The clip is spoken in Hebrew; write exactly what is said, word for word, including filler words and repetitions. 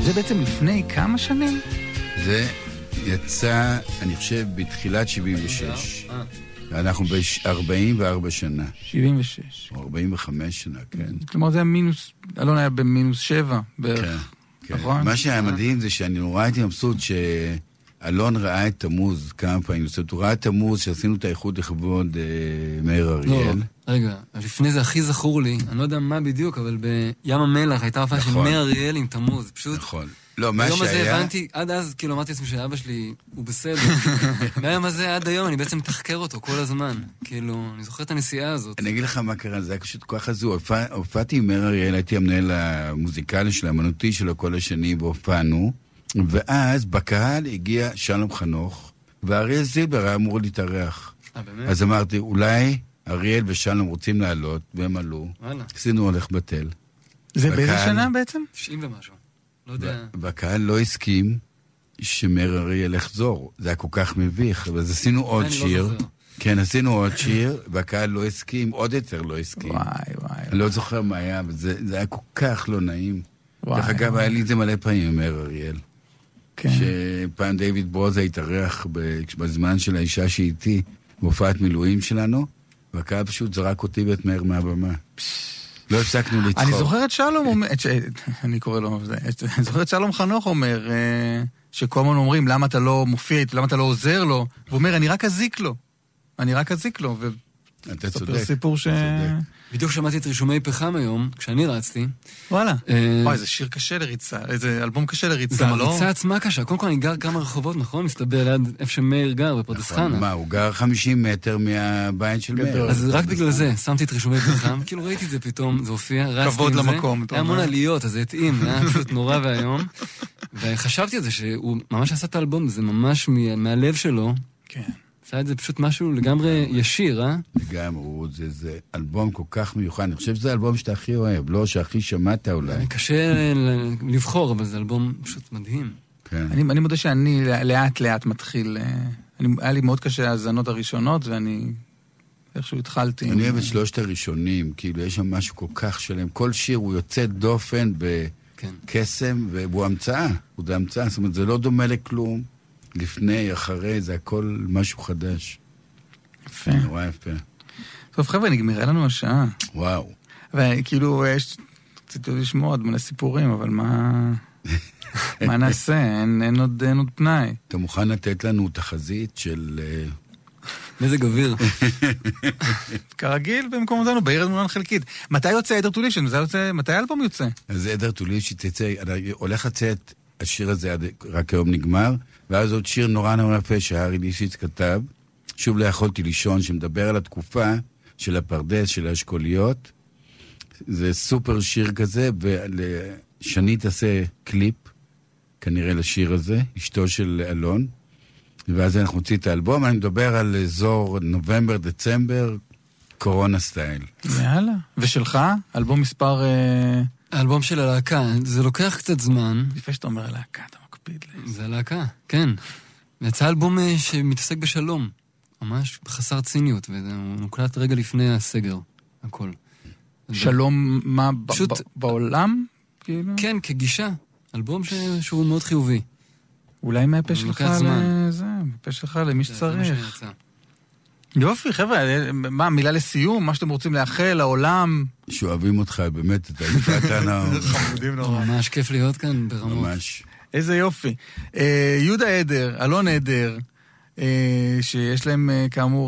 זה בעצם לפני כמה שנים? זה יצא, אני חושב, בתחילת שבעים ושש. אנחנו ב-ארבעים וארבע שנה. שבעים ושש. או ארבעים וחמש שנה, כן. כלומר, זה היה מינוס, אלון היה במינוס שבע בערך. כן, נכון? מה שהיה מדהים זה שאני נורא הייתי מבסוט שאלון ראה את תמוז כמה פעמים. זאת אומרת, הוא ראה את תמוז שעשינו את האיחוד לכבוד מאיר אריאל. לא, רגע, לפני זה הכי זכור לי, אני לא יודע מה בדיוק, אבל בים המלח הייתה הופעה של מאיר אריאל עם תמוז, פשוט... נכון. לא, מה היום שהיה... הזה הבנתי, עד אז כאילו אמרתי לעצמי שאבא שלי הוא בסדר. מהיום הזה עד היום אני בעצם מתחקר אותו כל הזמן. כאילו, אני זוכר את הנסיעה הזאת. אני אגיד לך מה קרה, זה היה פשוט כל כך הזו. הופעתי עם מאיר אריאל, הייתי המנהל המוזיקלי של האמנותי שלו כל השני, והופענו, ואז בקהל הגיע שלום חנוך, ואריאל זילבר היה אמור להתארח. אה, באמת? אז אמרתי, אולי אריאל ושלום רוצים לעלות, והם עלו. וואלה. עשינו הולך בטל. זה באיזה שנה בעצם? תשעים ומשהו. לא יודע. והקהל לא הסכים שמאיר אריאל יחזור. זה היה כל כך מביך, אז עשינו עוד שיר. כן, עשינו עוד שיר, והקהל לא הסכים, עוד יותר לא הסכים. וואי, וואי. אני לא זוכר מה היה, אבל זה היה כל כך לא נעים. דרך אגב, היה לי את זה מלא פעמים עם מאיר אריאל. שפעם דיוויד ברוזה התארח בזמן של האישה שאיתי, בהופעת מילואים שלנו, והקהל פשוט זרק אותי ואת מאיר מהבמה. לא הפסקנו לצחוק. אני זוכר את שלום, אני קורא לו, אני זוכר את שלום חנוך אומר, שכל הזמן אומרים, למה אתה לא מופיע, למה אתה לא עוזר לו, והוא אומר, אני רק אזיק לו, אני רק אזיק לו, אתה צודק. וספר סיפור ש... בדיוק שמעתי את רישומי פחם היום, כשאני רצתי. וואלה. וואי, זה שיר קשה לריצה, זה אלבום קשה לריצה, גם לא? הריצה עצמה קשה. קודם כל אני גר כמה רחובות, נכון? מסתבר ליד איפה שמאיר גר, בפרדס חנה. מה, הוא גר חמישים מטר מהבית של מאיר. אז רק בגלל זה, שמתי את רישומי פחם, כאילו ראיתי את זה פתאום, זה הופיע, רצתי עם זה. כבוד למקום. היה המון עליות, אז זה התאים, היה פשוט נורא והיום. וחשבתי על זה שהוא ממש עשה את האלבום, זה ממש מהלב שלו. כן. עשה את זה פשוט משהו לגמרי ישיר, אה? לגמרי, זה, זה אלבום כל כך מיוחד. אני חושב שזה האלבום שאתה הכי אוהב, לא שהכי שמעת אולי. קשה לבחור, אבל זה אלבום פשוט מדהים. כן. אני, אני מודה שאני לאט לאט מתחיל, אני, היה לי מאוד קשה ההזנות הראשונות, ואני איכשהו התחלתי. אני אוהב את שלושת הראשונים, כאילו יש שם משהו כל כך שלם. כל שיר הוא יוצא דופן בקסם, והוא המצאה. הוא זה המצאה, זאת אומרת, זה לא דומה לכלום. לפני, אחרי, זה הכל משהו חדש. יפה. נורא יפה. טוב, חבר'ה, נגמרה לנו השעה. וואו. וכאילו, יש קצת עוד לשמוע עוד מלא סיפורים, אבל מה... מה נעשה? אין, אין, עוד, אין עוד פנאי. אתה מוכן לתת לנו תחזית של... מזג אוויר. כרגיל במקומותינו, בעיר הדמונן חלקית. מתי יוצא עדר טולישן? מתי האלבום יוצא? אז עדר טולישן תצא, הולך לצאת, השיר הזה רק היום נגמר, ואז עוד שיר נורא נורא יפה שהארי ליסיץ כתב, שוב לא יכולתי לישון, שמדבר על התקופה של הפרדס, של האשכוליות. זה סופר שיר כזה, ושני תעשה קליפ, כנראה לשיר הזה, אשתו של אלון, ואז אנחנו נוציא את האלבום, אני מדבר על אזור נובמבר, דצמבר, קורונה סטייל. יאללה. ושלך? אלבום מספר... האלבום של הלהקה, זה לוקח קצת זמן. לפני שאתה אומר הלהקה, אתה מקפיד לי. זה הלהקה, כן. יצא אלבום שמתעסק בשלום, ממש חסר ציניות, והוא נוקלט רגע לפני הסגר, הכל. שלום מה, פשוט... בעולם? כאילו? כן, כגישה. אלבום ש... שהוא מאוד חיובי. אולי מהפה שלך לזה, מהפה שלך למי שצריך. יופי, חבר'ה, מה, מילה לסיום? מה שאתם רוצים לאחל, לעולם? שאוהבים אותך, באמת, אתה איתת לנו. חמודים נורא. ממש כיף להיות כאן ברמות. ממש. איזה יופי. יהודה עדר, אלון עדר, שיש להם כאמור